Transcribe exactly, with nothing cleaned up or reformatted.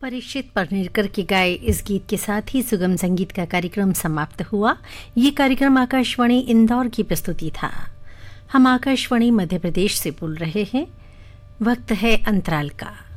परीक्षित पढ़नेरकर के गाए इस गीत के साथ ही सुगम संगीत का कार्यक्रम समाप्त हुआ। ये कार्यक्रम आकाशवाणी इंदौर की प्रस्तुति था। हम आकाशवाणी मध्य प्रदेश से बोल रहे हैं। वक्त है अंतराल का।